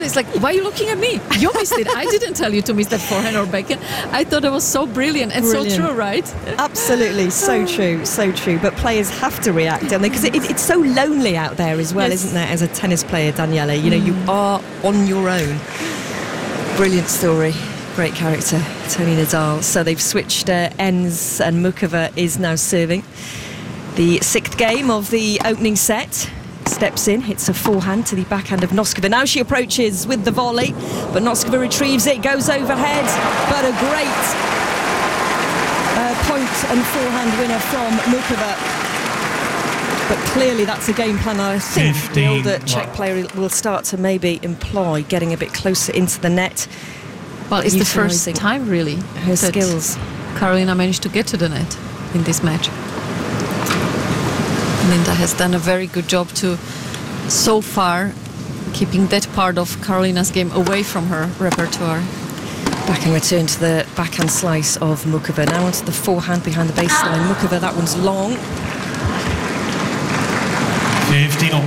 It's like, why are you looking at me? You missed it. I didn't tell you to miss that forehand or backhand. I thought it was so brilliant and so true, right? Absolutely, so true, so true. But players have to react, don't they? Because it's so lonely out there as well, isn't there, as a tennis player, Daniela? You know, you are on your own. Brilliant story. Great character, Toni Nadal. So they've switched ends and Muchova is now serving. The sixth game of the opening set. Steps in, hits a forehand to the backhand of Noskova. Now she approaches with the volley, but Noskova retrieves it, goes overhead, but a great point and forehand winner from Muchova. But clearly that's a game plan I think the older Czech player will start to maybe employ, getting a bit closer into the net. Well, it's the first time really her skills. Karolina managed to get to the net in this match. Linda has done a very good job to, so far, keeping that part of Karolina's game away from her repertoire. Back and return to the backhand slice of Muchova. Now onto the forehand behind the baseline. Muchova, that one's long. 15-all.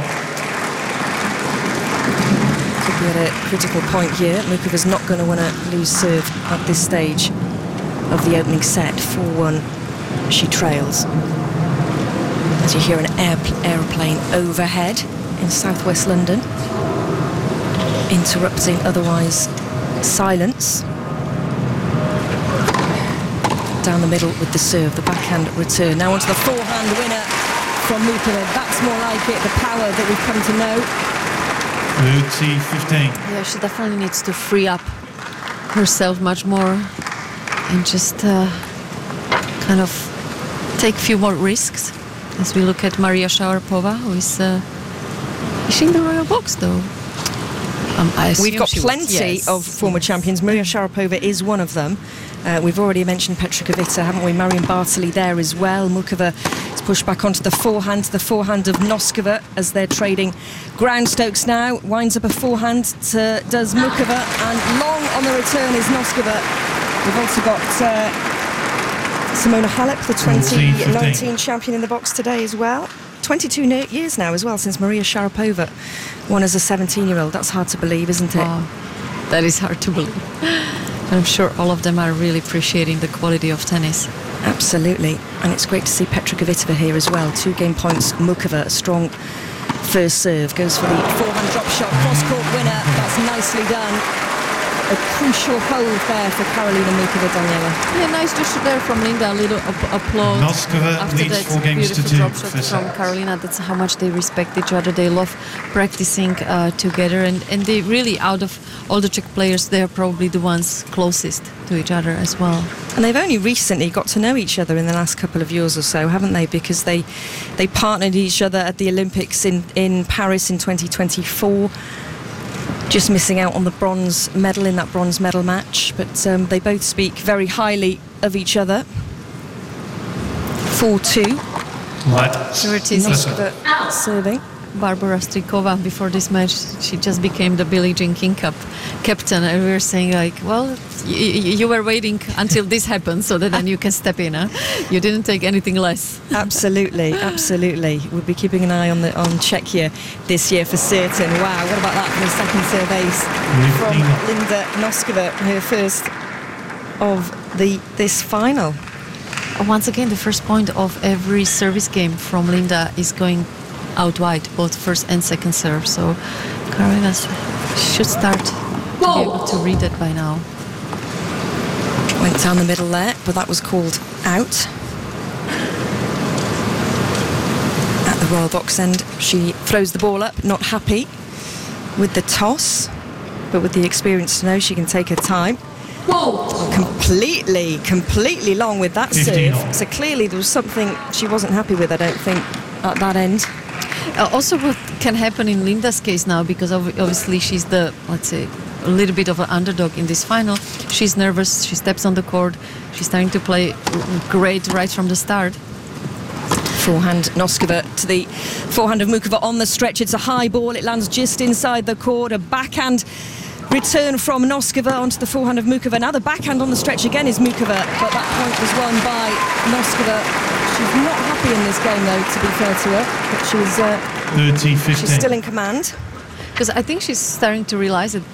Could be at a critical point here. Muchova's not going to want to lose serve at this stage of the opening set. 4-1, she trails. As you hear an aeroplane overhead in southwest London, interrupting otherwise silence. Down the middle with the serve, the backhand return. Now onto the forehand winner from Muchova. That's more like it, the power that we've come to know. 30-15. Yeah, she definitely needs to free up herself much more and just kind of take a few more risks. As we look at Maria Sharapova, who is she in the royal box though? We've got plenty of former champions. Maria Sharapova is one of them. We've already mentioned Petra Kvitova, haven't we? Marion Bartoli there as well. Muchova is pushed back onto the forehand of Noskova as they're trading ground strokes now. Winds up a forehand does Muchova, and long on the return is Noskova. We've also got Simona Halep, the 2019 champion in the box today as well. 22 years now as well since Maria Sharapova won as a 17-year-old. That's hard to believe, isn't it? Wow. That is hard to believe. I'm sure all of them are really appreciating the quality of tennis. Absolutely. And it's great to see Petra Kvitova here as well. 2 game points. Muchova, a strong first serve. Goes for the forehand drop shot. Cross-court winner. That's nicely done. A crucial hold there for Karolina Muchova, Daniela. Yeah, nice gesture there from Linda. A little applause. Noskova after leads that 4 games to 2 drop shot from Karolina. That's how much they respect each other. They love practicing together, and they really, out of all the Czech players, they are probably the ones closest to each other as well. And they've only recently got to know each other in the last couple of years or so, haven't they? Because they partnered each other at the Olympics in Paris in 2024. Just missing out on the bronze medal in that bronze medal match, but they both speak very highly of each other. 4-2. Here it is. Noskova serving. Barbara Strykova, before this match, she just became the Billie Jean King Cup captain, and we were saying like, well, you were waiting until this happened so that then you can step in, huh? You didn't take anything less. Absolutely. We'll be keeping an eye on Czechia this year for certain. Wow, what about that for the second serve ace from Linda Noskova, her first of this final. Once again, the first point of every service game from Linda is going out wide, both first and second serve. So Karolina should start to be able to read it by now. Went down the middle there, but that was called out. At the royal box end, she throws the ball up, not happy with the toss, but with the experience to know she can take her time. Completely long with that serve. So clearly there was something she wasn't happy with, I don't think, at that end. Also, what can happen in Linda's case now, because obviously she's the, let's say, a little bit of an underdog in this final. She's nervous, she steps on the court, she's starting to play great right from the start. Forehand Noskova to the forehand of Muchova on the stretch. It's a high ball, it lands just inside the court. A backhand return from Noskova onto the forehand of Muchova. Now the backhand on the stretch again is Muchova, but that point was won by Noskova. She's not happy in this game though, to be fair to her, but she's still in command. Because I think she's starting to realize that